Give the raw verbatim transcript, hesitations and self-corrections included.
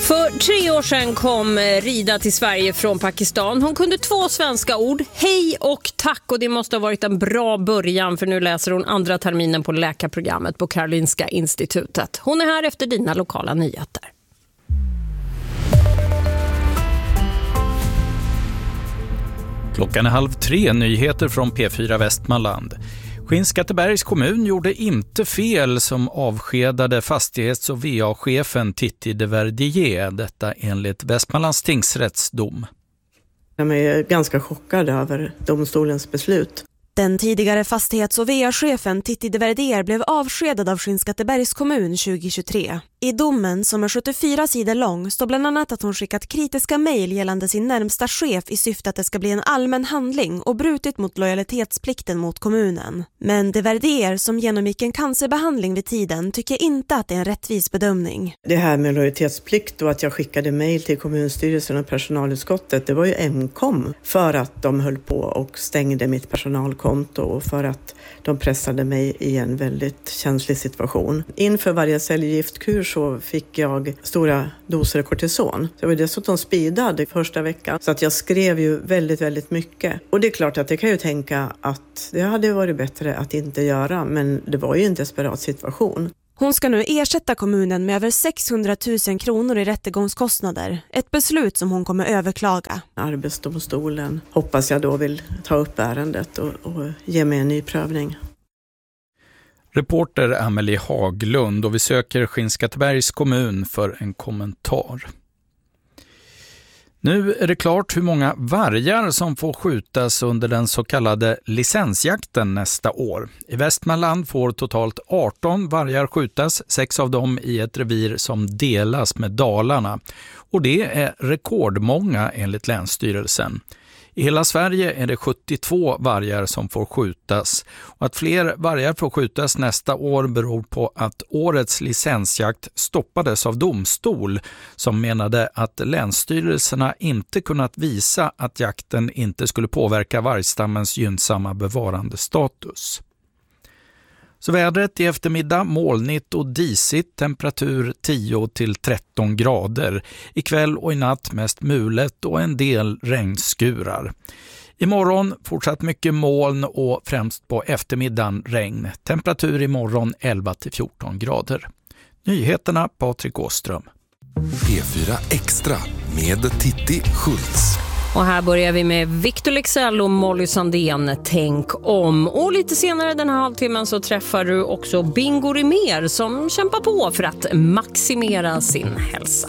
För tre år sedan kom Rida till Sverige från Pakistan. Hon kunde två svenska ord, hej och tack, och det måste ha varit en bra början, för nu läser hon andra terminen på läkarprogrammet på Karolinska institutet. Hon är här efter dina lokala nyheter. Klockan är halv tre, nyheter från P fyra Västmanland. Skinnskattebergs kommun gjorde inte fel som avskedade fastighets- och V A-chefen Titti de Verdier, detta enligt Västmanlands tingsrättsdom. Jag är ganska chockad över domstolens beslut. Den tidigare fastighets- och V A-chefen Titti de Verdier blev avskedad av Skinnskattebergs kommun tjugohundratjugotre. I domen, som är sjuttiofyra sidor lång, står bland annat att hon skickat kritiska mejl gällande sin närmsta chef i syfte att det ska bli en allmän handling och brutit mot lojalitetsplikten mot kommunen. Men de Verdier, som genomgick en cancerbehandling vid tiden, tycker inte att det är en rättvis bedömning. Det här med lojalitetsplikt och att jag skickade mejl till kommunstyrelsen och personalutskottet, det var ju M K O M för att de höll på och stängde mitt personalkonto och för att de pressade mig i en väldigt känslig situation. Inför varje cellgiftkurs så fick jag stora doser kortison. Jag var dessutom speedad första veckan, så att jag skrev ju väldigt, väldigt mycket. Och det är klart att jag kan ju tänka att det hade varit bättre att inte göra, men det var ju en desperat situation. Hon ska nu ersätta kommunen med över sexhundratusen kronor i rättegångskostnader. Ett beslut som hon kommer överklaga. Arbetsdomstolen hoppas jag då vill ta upp ärendet och, och ge mig en ny prövning. Reporter Amelie Haglund, och vi söker Skinnskattebergs kommun för en kommentar. Nu är det klart hur många vargar som får skjutas under den så kallade licensjakten nästa år. I Västmanland får totalt arton vargar skjutas, sex av dem i ett revir som delas med Dalarna. Och det är rekordmånga enligt Länsstyrelsen. I hela Sverige är det sjuttiotvå vargar som får skjutas. Och att fler vargar får skjutas nästa år beror på att årets licensjakt stoppades av domstol, som menade att länsstyrelserna inte kunnat visa att jakten inte skulle påverka vargstammens gynnsamma bevarandestatus. Så vädret i eftermiddag, molnigt och disigt, temperatur tio till tretton grader. Ikväll och i natt mest mulet och en del regnskurar. Imorgon fortsatt mycket moln och främst på eftermiddagen regn. Temperatur imorgon elva till fjorton grader. Nyheterna Patrik Åström. P fyra Extra med Titti Schultz. Och här börjar vi med Victor Leksell och Molly Sandén, Tänk om. Och lite senare den här halvtimmen så träffar du också Bingo Rimér som kämpar på för att maximera sin hälsa.